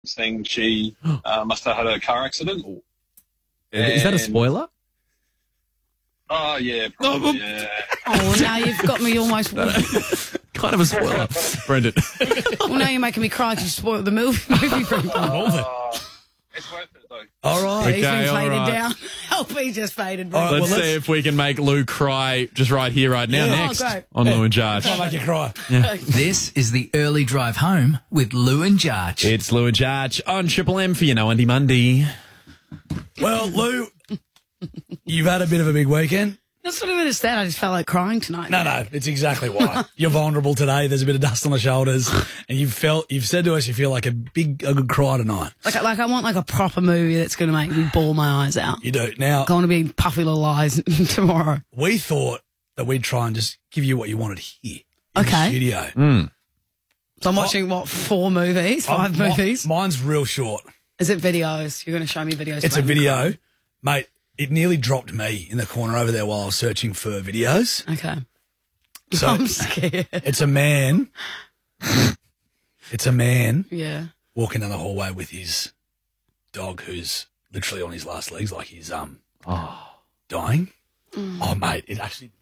thing, she must have had a car accident. Is that a spoiler? Oh, yeah, probably, yeah. Oh, now you've got me almost... Kind of a spoiler, Brendan. Well, now you're making me cry because you spoiled the movie for me. It's worth it, though. All right. He's been all faded right. down. LP just faded. All right, Let's see if we can make Lou cry just right here, right now, Yeah. next Oh, great. on Lou and Jarch. I'll make you cry. This is the early drive home with Lou and Jarch. It's Lou and Jarch on Triple M for your No Undy Monday. Well, Lou, you've had a bit of a big weekend. That's not even a stat. I just felt like crying tonight. No, it's exactly why. You're vulnerable today. There's a bit of dust on the shoulders, and you've said to us you feel like a good cry tonight. Like I want like a proper movie that's going to make me bawl my eyes out. You do. Now, I want to be puffy little eyes tomorrow. we thought that we'd try and just give you what you wanted here in Okay. the studio. So I'm watching, what, 4 movies? 5 movies? Mine's real short. Is it videos? You're going to show me videos? It's a video. Mate, it nearly dropped me in the corner over there while I was searching for videos. Okay. So I'm scared. it's a man. It's a man Yeah. walking down the hallway with his dog who's literally on his last legs, like he's dying. Oh, mate, it actually...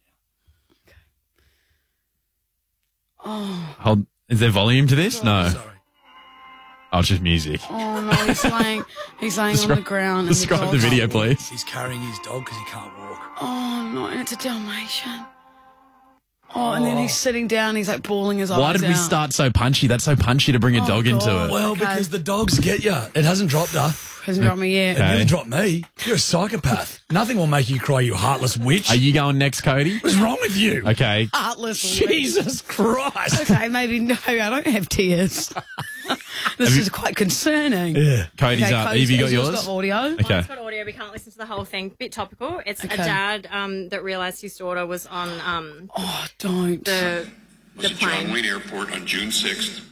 Hold, is there volume to this? No. Sorry. Oh, it's just music. Oh, no, he's laying on the ground. and Describe the dog's video, up. please. He's carrying his dog because he can't walk. Oh, no, and it's a Dalmatian. Oh, and then he's sitting down, he's like bawling his eyes out. Why did we start so punchy? That's so punchy to bring a dog into God. it. Well, Okay. because the dogs get you. It hasn't dropped her. Hasn't got me yet. It nearly dropped me. You're a psychopath. Nothing will make you cry, you heartless witch. Are you going next, Cody? What's wrong with you? Okay. Heartless. Jesus Christ. Okay, maybe no, I don't have tears. This is quite concerning. Yeah. Cody's Okay, up. Cody's- Have you got has yours yours? got audio? Okay. It's got audio. We can't listen to the whole thing. Bit topical. It's Okay. a dad that realised his daughter was on Oh, don't. the was at John plane. Wayne Airport on June 6th.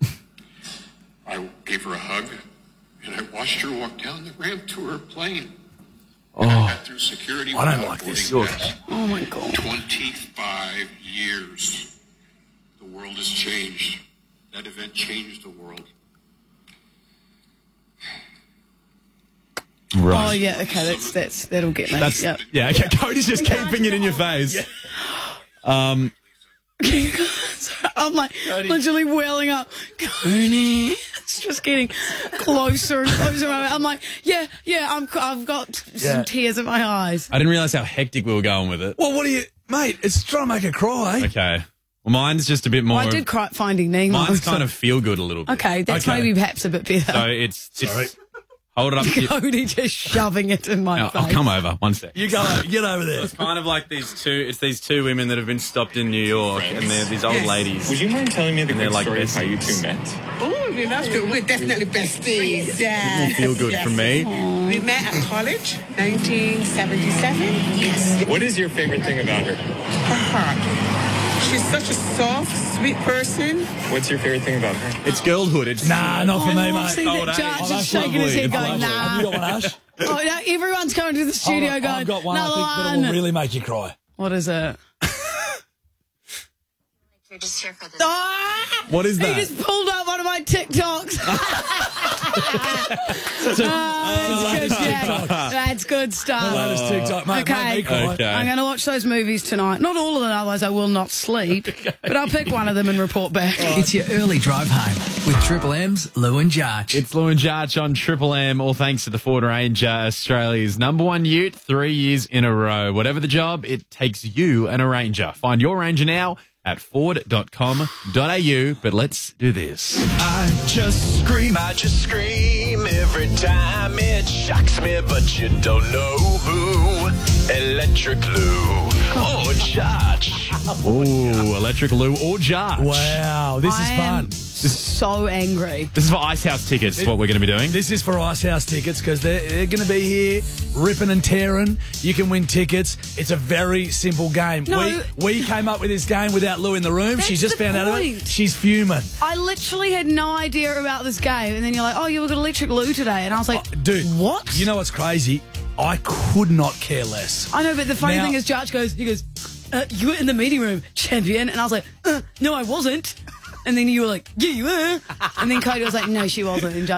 I gave her a hug, and I watched her walk down the ramp to her plane. And I got through security I don't without like this. boarding pass. Oh, my God. 25 years. The world has changed. That event changed the world. Right. Oh, yeah, okay, that'll get me. That's Yep. yeah. Okay. Cody's just keeping it in your face. I'm like literally welling up. Coney, it's just getting closer and closer. I'm like, yeah, I've got some tears in my eyes. I didn't realize how hectic we were going with it. Well, what do you... Mate, it's trying to make her cry. Okay. Well, mine's just a bit more. I did cry at Finding Nemo. Mine's kind of feel good a little bit. Okay, that's Okay. maybe perhaps a bit better. So it's Sorry. hold it up. Cody just shoving it in my face. I'll come over. One sec. You go, get over there. It's kind of like these two women that have been stopped in New York, and they're these old ladies. Would you mind telling me the And they're quick like story of how you besties. two met? Oh, that's good. We're definitely besties. Yeah. Feel good from me. We met at college, 1977. Yes. What is your favorite thing about her? Her heart. She's such a soft, sweet person. What's your favorite thing about her? It's girlhood. It's Nah, not for me, I've seen mate. Old that age. judge Oh, just that's shaking his lovely. head It's going, lovely. Have nah. you got one, Ash? Oh, now everyone's coming to the studio Hold on, going, I've got one, another I think, one. that will really make you cry. What is it? You're just here for this. Ah! What is He that? just pulled up one of my TikToks. That's good, yeah. That's good stuff. Latest TikTok, mate. Okay. Make me cry. Okay. I'm going to watch those movies tonight. Not all of them, otherwise I will not sleep. But I'll pick one of them and report back. It's your early drive home with Triple M's Lou and Jarch. It's Lou and Jarch on Triple M, all thanks to the Ford Ranger, Australia's #1 ute, 3 years in a row. Whatever the job, it takes you and a Ranger. Find your Ranger now at ford.com.au. But let's do this. I just scream every time it shocks me, but you don't know who. Electric Lou or Jarch. Ooh, Electric Lou or Jarch. Wow, this is I am fun. so angry. This is for Ice House tickets, what we're going to be doing. This is for Ice House tickets because they're going to be here ripping and tearing. You can win tickets. It's a very simple game. No. We came up with this game without Lou in the room. That's She just the found out of point. it. She's fuming. I literally had no idea about this game. And then you're like, oh, you were going to Electric Lou today. And I was like, Dude. what? You know what's crazy? I could not care less. I know, but the funny Now- thing is, Jarch goes, you were in the meeting room, champion. And I was like, no, I wasn't. And then you were like, yeah, you were. And then Cody was like, no, she wasn't. And